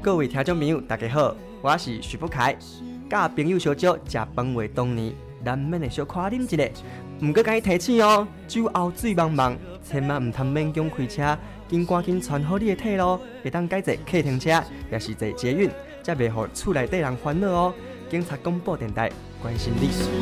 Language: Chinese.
各位听众朋友，大家好，我是徐福凯。甲朋友相招，食饭为当年，难免会小夸啉一下。毋过甲伊提醒哦，酒后醉茫茫，千万毋通勉强开车，赶紧穿好你的体路，会当改坐客停车，也是坐捷运，才袂互厝内底人烦恼哦。警察广播电台关心你。